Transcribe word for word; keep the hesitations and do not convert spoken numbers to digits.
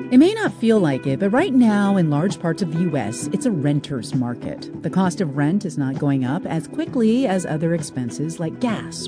It may not feel like it, but right now in large parts of the U S, it's a renter's market. The cost of rent is not going up as quickly as other expenses like gas